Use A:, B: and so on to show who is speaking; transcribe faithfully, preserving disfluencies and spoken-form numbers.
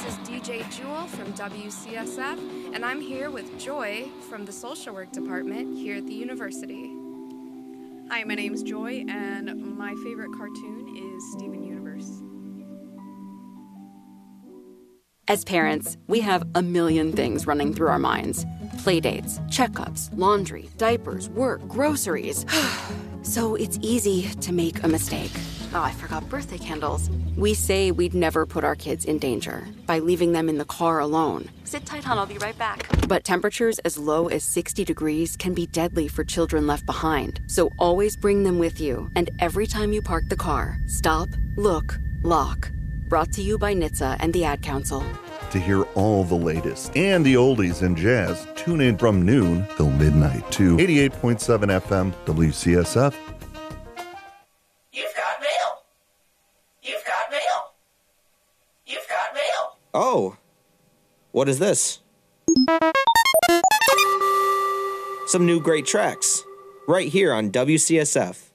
A: is D J Jewel from W C S F, and I'm here with Joy from the Social Work Department here at the university.
B: Hi, my name's Joy, and my favorite cartoon is Steven Universe.
C: As parents, we have a million things running through our minds. Playdates, checkups, laundry, diapers, work, groceries. So it's easy to make a mistake. Oh, I forgot birthday candles. We say we'd never put our kids in danger by leaving them in the car alone. Sit tight, hon, I'll be right back. But temperatures as low as sixty degrees can be deadly for children left behind. So always bring them with you. And every time you park the car, stop, look, lock. Brought to you by N H T S A and the Ad Council.
D: To hear all the latest and the oldies in jazz, tune in from noon till midnight to eighty-eight point seven F M W C S F.
E: You've got mail. You've got mail. You've got mail.
F: Oh, what is this? Some new great tracks, right here on W C S F.